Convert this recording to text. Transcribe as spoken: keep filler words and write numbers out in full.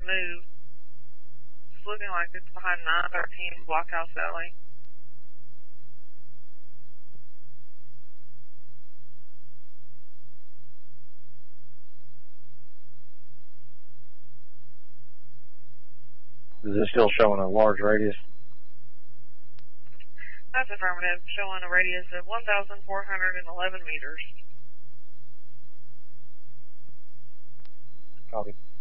move. It's looking like it's behind nine thirteen Blockhouse Alley. Is it still showing a large radius? That's affirmative, showing a radius of one thousand four hundred eleven meters. Copy.